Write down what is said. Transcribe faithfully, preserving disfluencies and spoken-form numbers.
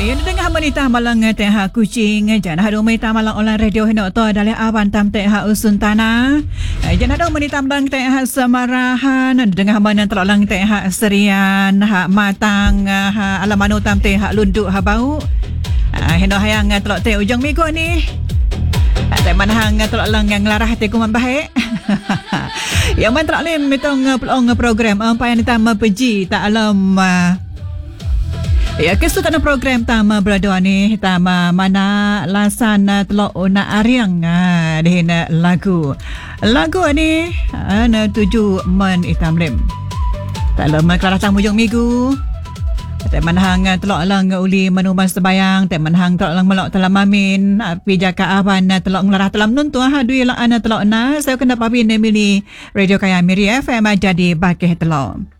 Yang dengar menita malang teh hak kucing jangan ada menita malang online radio hendak tu adalah awan tam teh hak usun tanah. Jangan ada menita malang teh hak semarahan dengar mana terlalang teh hak serian hak matang hak alamanu tam teh hak lunduk hak bau. Hendak hayang telok teh ujung minggu ni. Tak mana hang terlalang yang larah hati kuman baik. Yang man terlalu mitong pelong program apa yang ditama peji tak alam. Ya, kesukaan program tama berada ni tama mana lasan telok una ariang ah di lagu. Lagu ni ana tuju man itam lem. Tak lama kelara tang hujung minggu. Tak manhang telok lang uli menumas sebayang, tak manhang telok lang melok telam mamin, api jaka aban telok ngelarah telam nuntu ha dui lang ana telok na. Saya kena papi nemili Radio Kaya Miri F M jadi bakeh telok.